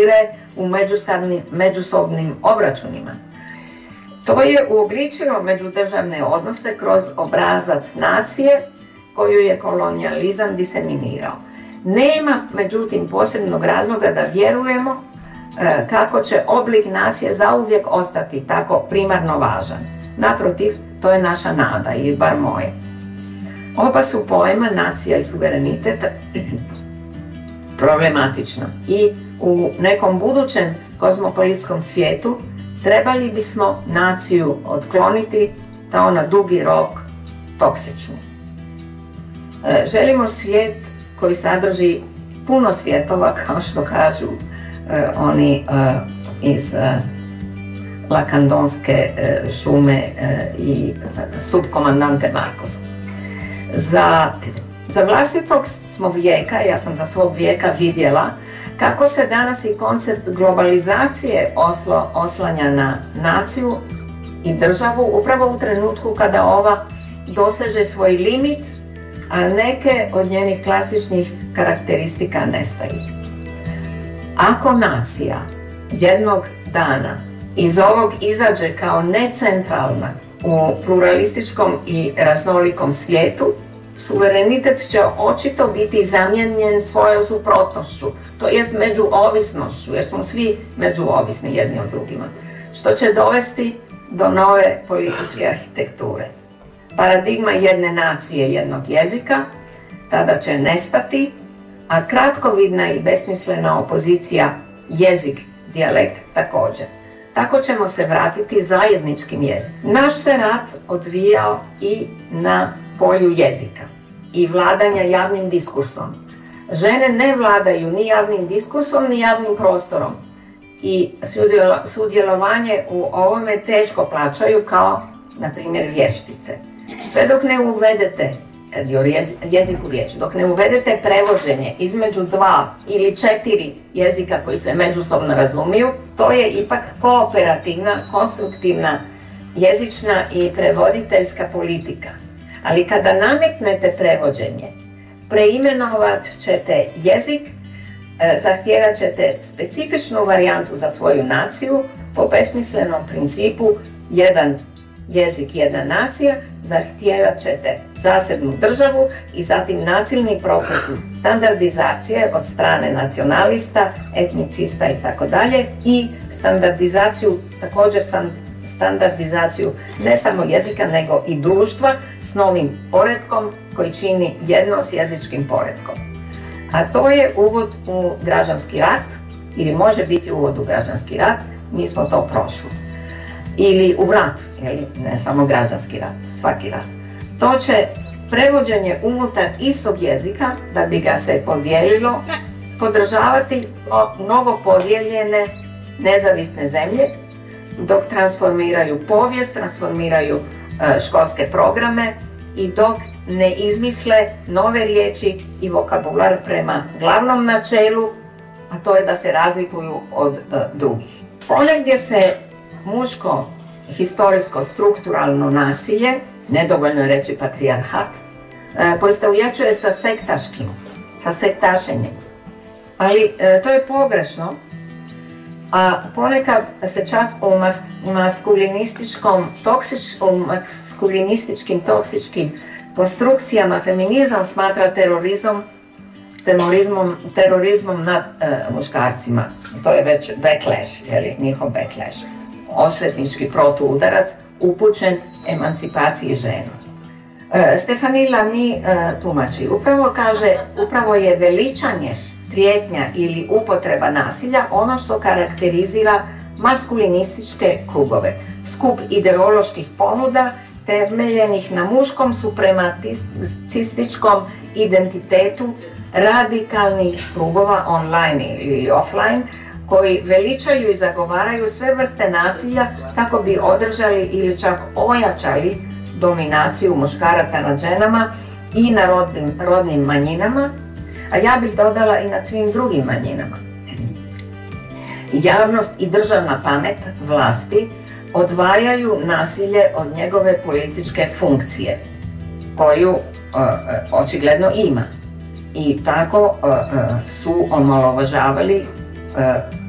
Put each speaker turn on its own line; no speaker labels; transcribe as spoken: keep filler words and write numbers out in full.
sudjeluje u međusobnim, međusobnim obračunima. To je uobličilo međudržavne odnose kroz obrazac nacije koju je kolonijalizam diseminirao. Nema, međutim, posebnog razloga da vjerujemo e, kako će oblik nacije zauvijek ostati tako primarno važan. Naprotiv, to je naša nada, ili bar moje. Oba su pojma, nacija i suverenitet, problematična i u nekom budućem kozmopolitskom svijetu trebali bismo naciju otkloniti kao na dugi rok toksičnu. E, želimo svijet koji sadrži puno svjetova, kao što kažu e, oni e, iz e, Lakandonske e, šume e, i e, subkomandante Marcos. Za, za vlastitog smo vijeka, ja sam za svog vijeka vidjela kako se danas i koncept globalizacije oslo, oslanja na naciju i državu upravo u trenutku kada ova doseže svoj limit, a neke od njenih klasičnih karakteristika nestaju. Ako nacija jednog dana iz ovog izađe kao necentralna u pluralističkom i raznolikom svijetu, suverenitet će očito biti zamijenjen svojom suprotnošću, to jest međuovisnošću, jer smo svi međuovisni jedni od drugima, što će dovesti do nove političke arhitekture. Paradigma jedne nacije, jednog jezika, tada će nestati, a kratkovidna i besmislena opozicija jezik, dijalekt također. Tako ćemo se vratiti zajedničkim jezikom. Naš se rat odvijao i na polju jezika i vladanja javnim diskursom. Žene ne vladaju ni javnim diskursom, ni javnim prostorom i sudjelovanje u ovome teško plaćaju kao, na primjer, vještice. Sve dok ne uvedete, kad je o jeziku riječ, dok ne uvedete prevođenje između dva ili četiri jezika koji se međusobno razumiju, to je ipak kooperativna, konstruktivna, jezična i prevoditeljska politika. Ali kada nametnete prevođenje, preimenovat ćete jezik, zahtijevat ćete specifičnu varijantu za svoju naciju po besmislenom principu jedan jezik, jedna nacija, zahtijevat ćete zasebnu državu i zatim nasilni proces standardizacije od strane nacionalista, etnicista i tako dalje i standardizaciju, također sam standardizaciju ne samo jezika nego i društva s novim poretkom koji čini jedno s jezičkim poretkom. A to je uvod u građanski rat, ili može biti uvod u građanski rat, mi smo to prošli. Ili u rat, ili ne samo građanski rat, svaki rat. To će prevođenje unutar istog jezika, da bi ga se podijelilo, podržavati novo podijeljene nezavisne zemlje, dok transformiraju povijest, transformiraju e, školske programe i dok ne izmisle nove riječi i vokabular prema glavnom načelu, a to je da se razlikuju od e, drugih. Ponegdje se muško historijsko strukturalno nasilje, nedovoljno je reći patrijarhat, e, poistovjećuje sa sektaškim, sa sektašenjem. Ali e, to je pogrešno, a ponekad se čak u mas, maskulinističkom, toksič, u maskulinističkim toksičkim konstrukcijama feminizam smatra terorizmom, terorizmom, terorizmom nad e, muškarcima. To je već backlash, jeli, njihov backlash. Osvetnički protuudarac upućen emancipaciji žena. E, Stephanie Lamy e, tumači, upravo kaže, upravo je veličanje, prijetnja ili upotreba nasilja ono što karakterizira maskulinističke krugove. Skup ideoloških ponuda temeljenih na muškom suprematističkom identitetu radikalnih krugova online ili offline koji veličaju i zagovaraju sve vrste nasilja kako bi održali ili čak ojačali dominaciju muškaraca nad ženama i na rodnim, rodnim manjinama, a ja bih dodala i nad svim drugim manjinama. Javnost i državna pamet vlasti odvajaju nasilje od njegove političke funkcije, koju e, očigledno ima. I tako e, su omalovažavali e,